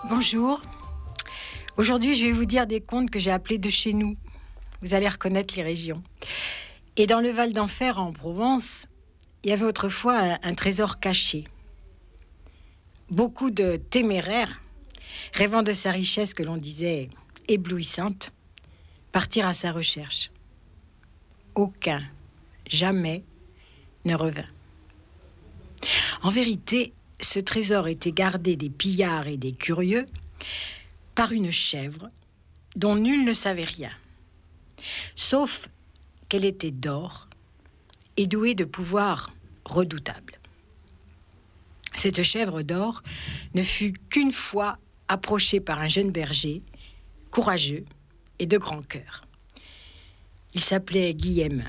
Bonjour. Aujourd'hui, je vais vous dire des contes que j'ai appelés de chez nous. Vous allez reconnaître les régions. Et dans le Val d'Enfer, en Provence, il y avait autrefois un trésor caché. Beaucoup de téméraires, rêvant de sa richesse que l'on disait éblouissante, partirent à sa recherche. Aucun, jamais, ne revint. En vérité, ce trésor était gardé des pillards et des curieux par une chèvre dont nul ne savait rien, sauf qu'elle était d'or et douée de pouvoirs redoutables. Cette chèvre d'or ne fut qu'une fois approchée par un jeune berger, courageux et de grand cœur. Il s'appelait Guillem.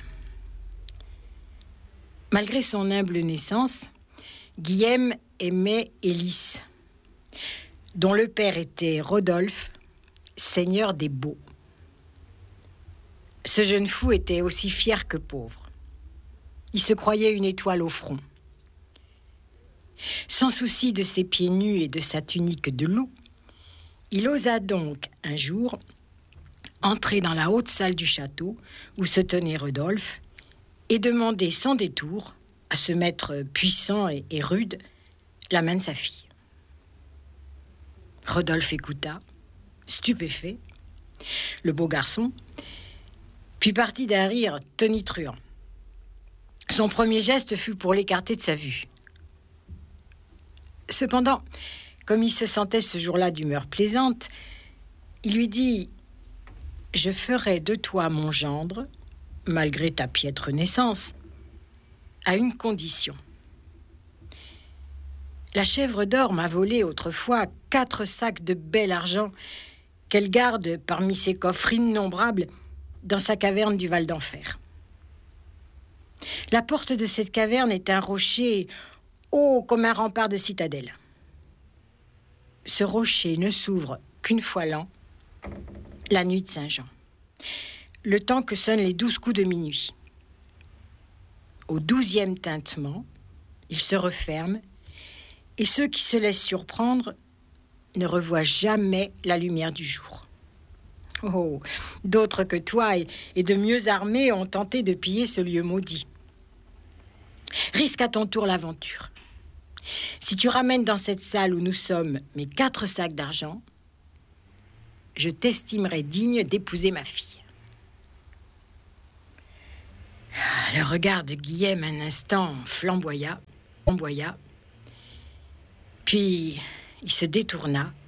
Malgré son humble naissance, Guillem aimait Élise, dont le père était Rodolphe, seigneur des Baux. Ce jeune fou était aussi fier que pauvre. Il se croyait une étoile au front. Sans souci de ses pieds nus et de sa tunique de loup, il osa donc un jour entrer dans la haute salle du château où se tenait Rodolphe et demander sans détour à ce maître puissant et rude la main de sa fille. Rodolphe écouta, stupéfait, le beau garçon, puis partit d'un rire tonitruant. Son premier geste fut pour l'écarter de sa vue. Cependant, comme il se sentait ce jour-là d'humeur plaisante, il lui dit « Je ferai de toi mon gendre, malgré ta piètre naissance, à une condition. La chèvre d'or m'a volé autrefois 4 sacs de bel argent qu'elle garde parmi ses coffres innombrables dans sa caverne du Val d'Enfer. La porte de cette caverne est un rocher haut comme un rempart de citadelle. Ce rocher ne s'ouvre qu'une fois l'an, la nuit de Saint-Jean, le temps que sonnent les 12 coups de minuit. Au 12e tintement, il se referme et ceux qui se laissent surprendre ne revoient jamais la lumière du jour. Oh, d'autres que toi et de mieux armés ont tenté de piller ce lieu maudit. Risque à ton tour l'aventure. Si tu ramènes dans cette salle où nous sommes mes 4 sacs d'argent, je t'estimerai digne d'épouser ma fille. » Le regard de Guillem un instant flamboya, puis il se détourna